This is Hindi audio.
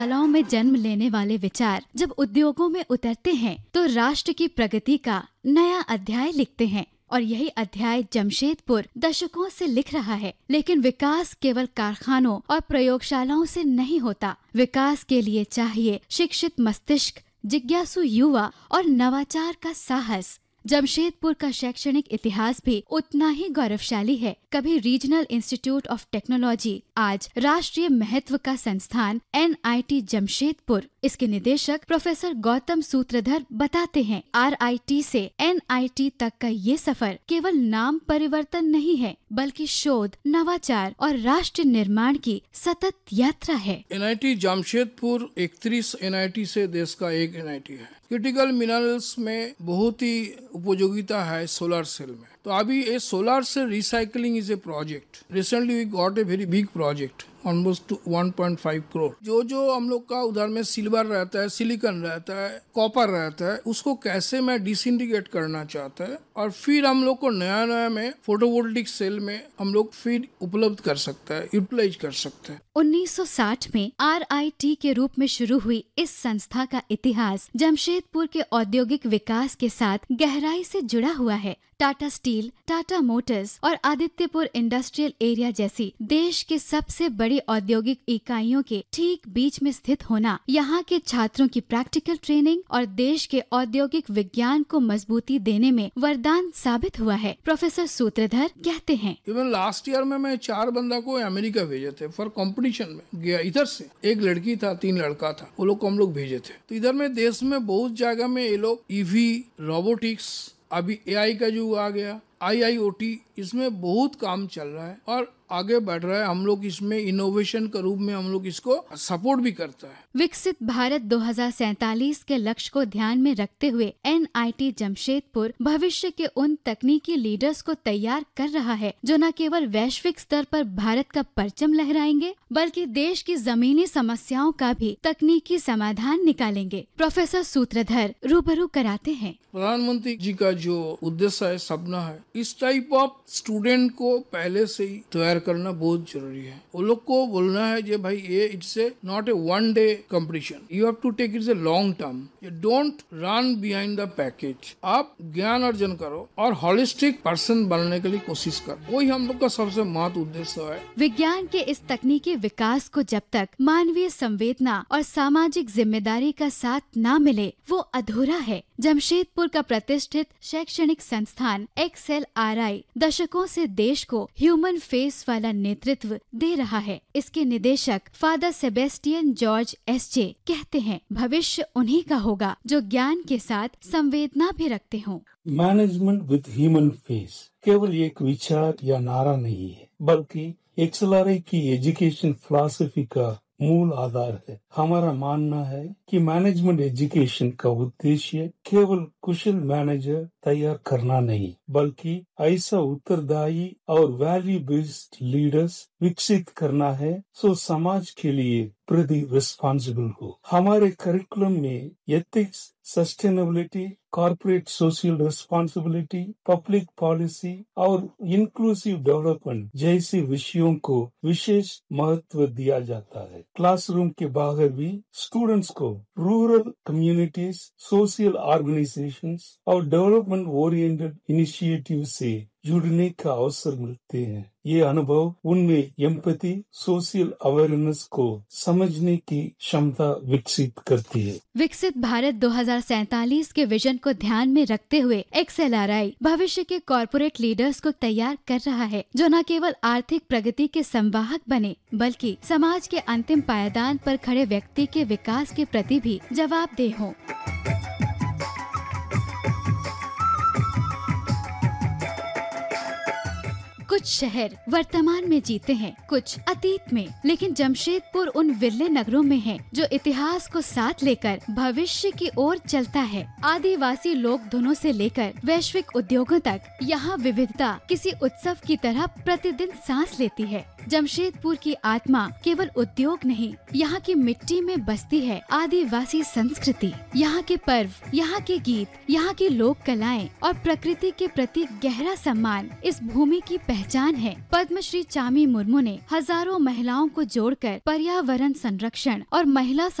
कलाओं में जन्म लेने वाले विचार जब उद्योगों में उतरते हैं तो राष्ट्र की प्रगति का नया अध्याय लिखते हैं। और यही अध्याय जमशेदपुर दशकों से लिख रहा है। लेकिन विकास केवल कारखानों और प्रयोगशालाओं से नहीं होता। विकास के लिए चाहिए शिक्षित मस्तिष्क, जिज्ञासु युवा और नवाचार का साहस। जमशेदपुर का शैक्षणिक इतिहास भी उतना ही गौरवशाली है। कभी रीजनल इंस्टीट्यूट ऑफ टेक्नोलॉजी, आज राष्ट्रीय महत्व का संस्थान NIT जमशेदपुर। इसके निदेशक प्रोफेसर गौतम सूत्रधर बताते हैं, RIT से NIT तक का ये सफर केवल नाम परिवर्तन नहीं है, बल्कि शोध, नवाचार और राष्ट्र निर्माण की सतत यात्रा है। NIT जमशेदपुर 31 NIT से देश का एक NIT है। क्रिटिकल मिनरल्स में बहुत ही उपयोगिता है सोलर सेल में। तो अभी ये solar cell recycling is a project. Recently we got a very big project almost 1.5 crore. जो हम लोग का उधर में सिल्वर रहता है, सिलिकॉन रहता है, कॉपर रहता है, उसको कैसे मैं डिसइंटीग्रेट करना चाहता है और फिर हम लोग को नया में फोटोवोल्टिक सेल में हम लोग फिर उपलब्ध कर सकता है, यूटिलाइज कर सकते हैं। 1960 में RIT के रूप में शुरू हुई इस संस्था का इतिहास जमशेदपुर के औद्योगिक विकास के साथ गहराई से जुड़ा हुआ है। टाटा स्टील, टाटा मोटर्स और आदित्यपुर इंडस्ट्रियल एरिया जैसी देश के सबसे बड़ी औद्योगिक इकाइयों के ठीक बीच में स्थित होना यहाँ के छात्रों की प्रैक्टिकल ट्रेनिंग और देश के औद्योगिक विज्ञान को मजबूती देने में वरदान साबित हुआ है। प्रोफेसर सूत्रधर कहते हैं, इवन लास्ट ईयर में मैं 4 बंदा को अमेरिका भेजे थे फॉर कंपटीशन में गया। इधर से एक लड़की था, 3 लड़का था, वो लोग को हम लोग भेजे थे। तो इधर में देश में बहुत जगह में ये लोग EV, रोबोटिक्स, अभी AI का जो आ गया, IIoT, इसमें बहुत काम चल रहा है और आगे बढ़ रहा है। हम लोग इसमें इनोवेशन के रूप में हम लोग इसको सपोर्ट भी करता है। विकसित भारत 2047 के लक्ष्य को ध्यान में रखते हुए NIT जमशेदपुर भविष्य के उन तकनीकी लीडर्स को तैयार कर रहा है जो न केवल वैश्विक स्तर पर भारत का परचम लहराएंगे, बल्कि देश की जमीनी समस्याओं का भी तकनीकी समाधान निकालेंगे। प्रोफेसर सूत्रधर रूबरू कराते हैं, प्रधानमंत्री जी का जो उद्देश्य है, सपना है, इस टाइप ऑफ स्टूडेंट को पहले से ही तैयार करना बहुत जरूरी है। वो लोग को बोलना है कि भाई ये it's a not a one day competition, you have to take it's a long term. You don't run behind the package. आप ज्ञान अर्जन करो और होलिस्टिक पर्सन बनने के लिए कोशिश करो। वही हम लोग का सबसे महत्वपूर्ण उद्देश्य है। विज्ञान के इस तकनीकी विकास को जब तक मानवीय संवेदना और सामाजिक जिम्मेदारी का साथ न मिले, वो अधूरा है। जमशेदपुर का प्रतिष्ठित शैक्षणिक संस्थान XLRI दशकों से देश को ह्यूमन फेस वाला नेतृत्व दे रहा है। इसके निदेशक फादर सेबेस्टियन जॉर्ज SJ कहते हैं, भविष्य उन्हीं का होगा जो ज्ञान के साथ संवेदना भी रखते हों। मैनेजमेंट विद ह्यूमन फेस केवल एक विचार या नारा नहीं है, बल्कि XLRI की एजुकेशन फिलॉसफी का मूल आधार है। हमारा मानना है कि मैनेजमेंट एजुकेशन का उद्देश्य केवल कुशल मैनेजर तैयार करना नहीं, बल्कि ऐसा उत्तरदायी और वैल्यू बेस्ड लीडर्स विकसित करना है जो समाज के लिए प्रति रिस्पॉन्सिबल हो। हमारे करिकुलम में ethics, sustainability, corporate social responsibility, public policy और इंक्लूसिव डेवलपमेंट जैसे विषयों को विशेष महत्व दिया जाता है। क्लासरूम के बाहर भी स्टूडेंट्स को रूरल कम्युनिटीज, सोशल ऑर्गेनाइजेशंस और डेवलपमेंट ओरिएंटेड इनिशिएटिव से जुड़ने का अवसर मिलते हैं। ये अनुभव उनमें एम्पैथी, सोशल अवेयरनेस को समझने की क्षमता विकसित करती है। विकसित भारत 2047 के विजन को ध्यान में रखते हुए XLRI भविष्य के कॉर्पोरेट लीडर्स को तैयार कर रहा है जो न केवल आर्थिक प्रगति के संवाहक बने, बल्कि समाज के अंतिम पायदान पर खड़े व्यक्ति के विकास के प्रति भी जवाबदेह हों। कुछ शहर वर्तमान में जीते हैं, कुछ अतीत में, लेकिन जमशेदपुर उन विरले नगरों में है जो इतिहास को साथ लेकर भविष्य की ओर चलता है। आदिवासी लोक धुनों से लेकर वैश्विक उद्योगों तक यहाँ विविधता किसी उत्सव की तरह प्रतिदिन सांस लेती है। जमशेदपुर की आत्मा केवल उद्योग नहीं, यहाँ की मिट्टी में बसती है आदिवासी संस्कृति। यहाँ के पर्व, यहाँ के गीत, यहाँ की लोक कलाएं और प्रकृति के प्रति गहरा सम्मान इस भूमि की पहचान है। पद्मश्री चामी मुर्मू ने हजारों महिलाओं को जोड़कर पर्यावरण संरक्षण और महिला